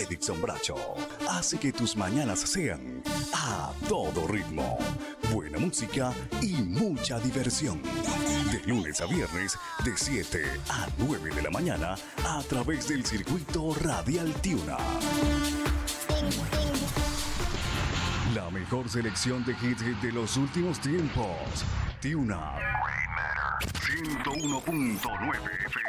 Edison Bracho hace que tus mañanas sean a todo ritmo. Buena música y mucha diversión. De lunes a viernes, de 7 a 9 de la mañana, a través del circuito Radial Tiuna. La mejor selección de hits de los últimos tiempos. Tiuna 101.9 FM.